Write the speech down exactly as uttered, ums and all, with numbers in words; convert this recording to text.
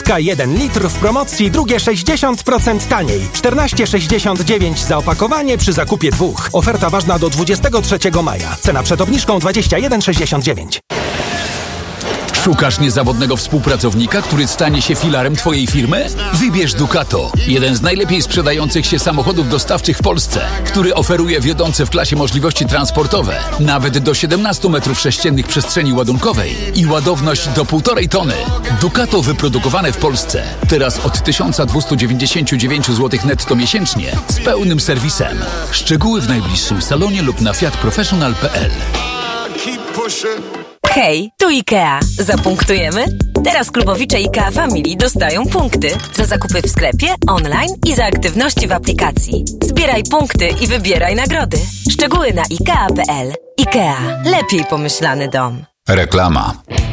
Piwka jeden litr w promocji, drugie sześćdziesiąt procent taniej. czternaście sześćdziesiąt dziewięć za opakowanie przy zakupie dwóch. Oferta ważna do dwudziestego trzeciego maja. Cena przed obniżką dwadzieścia jeden sześćdziesiąt dziewięć. Szukasz niezawodnego współpracownika, który stanie się filarem Twojej firmy? Wybierz Ducato, jeden z najlepiej sprzedających się samochodów dostawczych w Polsce, który oferuje wiodące w klasie możliwości transportowe, nawet do siedemnaście metrów sześciennych przestrzeni ładunkowej i ładowność do półtorej tony. Ducato wyprodukowane w Polsce. Teraz od tysiąc dwieście dziewięćdziesiąt dziewięć złotych netto miesięcznie z pełnym serwisem. Szczegóły w najbliższym salonie lub na fiat professional kropka p l. Hej, tu IKEA. Zapunktujemy? Teraz klubowicze IKEA Family dostają punkty za zakupy w sklepie, online i za aktywności w aplikacji. Zbieraj punkty i wybieraj nagrody. Szczegóły na ikea kropka p l. IKEA. Lepiej pomyślany dom. Reklama.